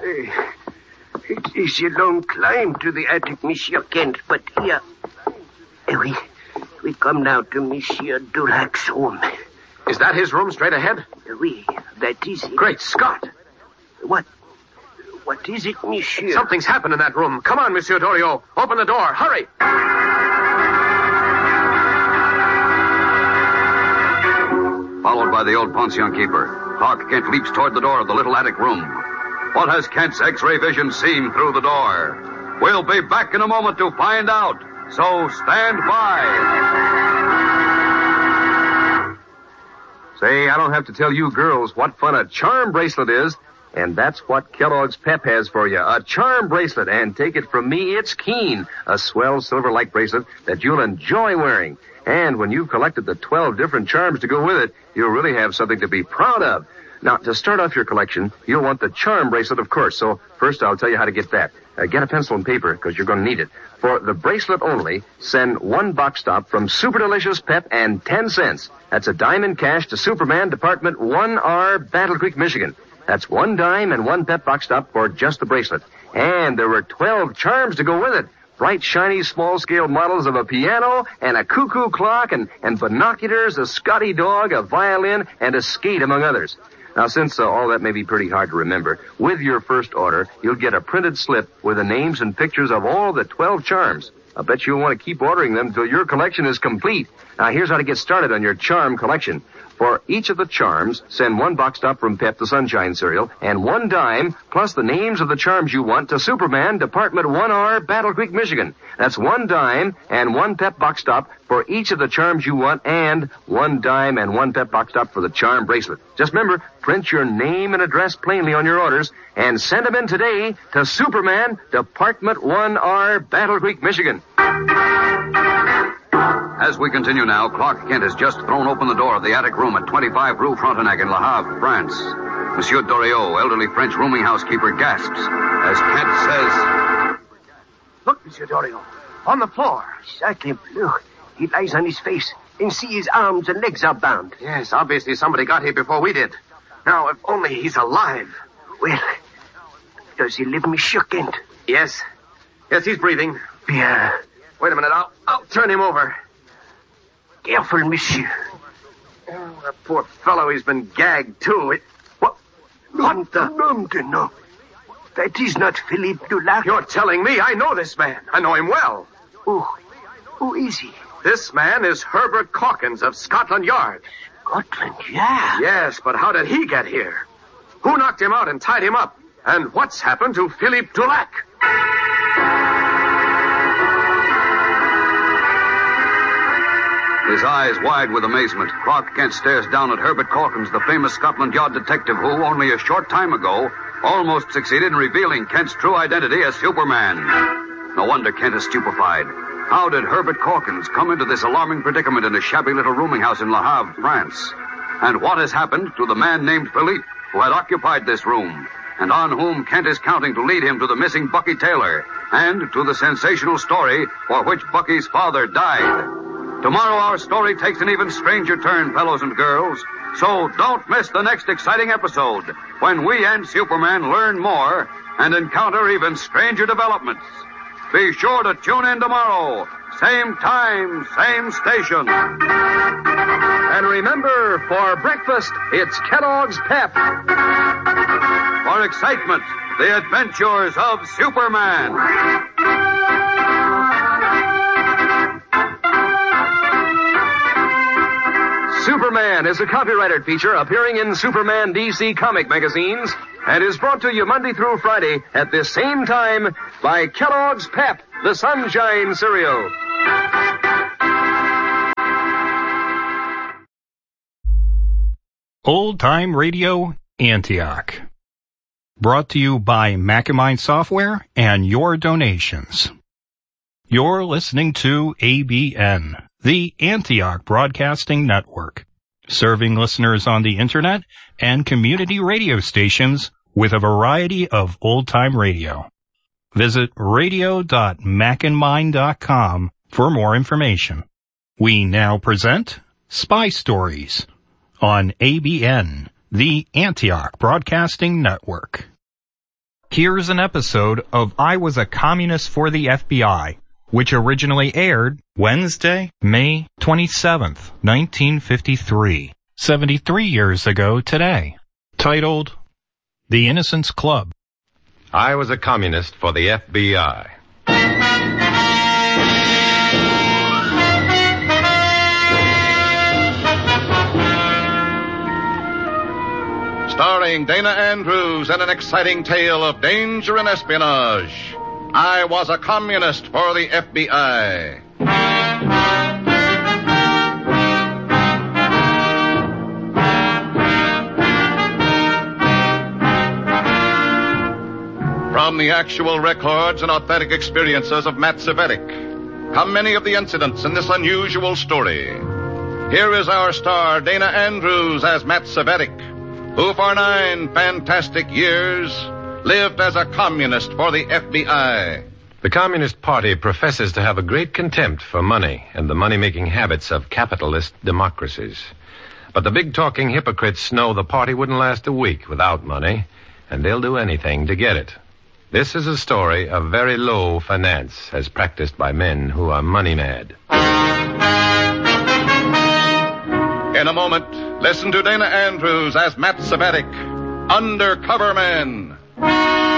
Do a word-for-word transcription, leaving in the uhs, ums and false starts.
It is a long climb to the attic, Monsieur Kent, but here... We, we come now to Monsieur Dulac's room. Is that his room straight ahead? Oui, that is it. Great Scott! What? What is it, Monsieur? Something's happened in that room. Come on, Monsieur Doriot. Open the door. Hurry! Followed by the old pension keeper, Clark Kent leaps toward the door of the little attic room. What has Kent's X-ray vision seen through the door? We'll be back in a moment to find out. So stand by. Say, I don't have to tell you girls what fun a charm bracelet is. And that's what Kellogg's Pep has for you. A charm bracelet. And take it from me, it's keen. A swell silver-like bracelet that you'll enjoy wearing. And when you've collected the twelve different charms to go with it, you'll really have something to be proud of. Now, to start off your collection, you'll want the charm bracelet, of course. So first I'll tell you how to get that. Uh, get a pencil and paper, because you're going to need it. For the bracelet only, send one box stop from Super Delicious Pep and ten cents. That's a dime in cash to Superman, Department one R, Battle Creek, Michigan. That's one dime and one Pep box stop for just the bracelet. And there were twelve charms to go with it. Bright, shiny, small-scale models of a piano and a cuckoo clock and, and binoculars, a Scotty dog, a violin, and a skate, among others. Now, since uh, all that may be pretty hard to remember, with your first order, you'll get a printed slip with the names and pictures of all the twelve charms. I bet you'll want to keep ordering them until your collection is complete. Now, here's how to get started on your charm collection. For each of the charms, send one box stop from Pep, the Sunshine cereal, and one dime, plus the names of the charms you want, to Superman, Department one R, Battle Creek, Michigan. That's one dime and one Pep box stop for each of the charms you want, and one dime and one Pep box stop for the charm bracelet. Just remember, print your name and address plainly on your orders, and send them in today to Superman, Department one R, Battle Creek, Michigan. As we continue now, Clark Kent has just thrown open the door of the attic room at twenty-five Rue Frontenac in Le Havre, France. Monsieur Doriot, elderly French rooming housekeeper, gasps as Kent says... Look, Monsieur Doriot, on the floor. Sacre bleu. He lies on his face, and see his arms and legs are bound. Yes, obviously somebody got here before we did. Now, if only he's alive. Well, does he live, Monsieur Kent? Yes. Yes, he's breathing. Bien. Wait a minute, I'll, I'll turn him over. Careful, monsieur. Oh, that poor fellow, he's been gagged, too. It, what? What the? No, no. That is not Philippe Dulac. You're telling me I know this man. I know him well. Who? Who is he? This man is Herbert Calkins of Scotland Yard. Scotland Yard? Yes, but how did he get here? Who knocked him out and tied him up? And what's happened to Philippe Dulac? His eyes wide with amazement, Clark Kent stares down at Herbert Calkins, the famous Scotland Yard detective who, only a short time ago, almost succeeded in revealing Kent's true identity as Superman. No wonder Kent is stupefied. How did Herbert Calkins come into this alarming predicament in a shabby little rooming house in Le Havre, France? And what has happened to the man named Philippe, who had occupied this room, and on whom Kent is counting to lead him to the missing Bucky Taylor, and to the sensational story for which Bucky's father died? Tomorrow our story takes an even stranger turn, fellows and girls. So don't miss the next exciting episode when we and Superman learn more and encounter even stranger developments. Be sure to tune in tomorrow. Same time, same station. And remember, for breakfast, it's Kellogg's Pep. For excitement, the adventures of Superman. Superman is a copyrighted feature appearing in Superman D C comic magazines and is brought to you Monday through Friday at this same time by Kellogg's Pep, the Sunshine cereal. Old Time Radio, Antioch. Brought to you by Macamine Software and your donations. You're listening to A B N, the Antioch Broadcasting Network, serving listeners on the Internet and community radio stations with a variety of old-time radio. Visit radio dot macandmine dot com for more information. We now present Spy Stories on A B N, the Antioch Broadcasting Network. Here's an episode of I Was a Communist for the F B I, which originally aired Wednesday, May twenty-seventh, nineteen fifty-three, seventy-three years ago today, titled The Innocence Club. I was a communist for the F B I. Starring Dana Andrews in an exciting tale of danger and espionage. I was a communist for the F B I. From the actual records and authentic experiences of Matt Cvetic come many of the incidents in this unusual story. Here is our star, Dana Andrews, as Matt Cvetic, who for nine fantastic years lived as a communist for the F B I. The Communist Party professes to have a great contempt for money and the money-making habits of capitalist democracies. But the big-talking hypocrites know the party wouldn't last a week without money, and they'll do anything to get it. This is a story of very low finance as practiced by men who are money-mad. In a moment, listen to Dana Andrews as Matt Cvetic, Undercover Man.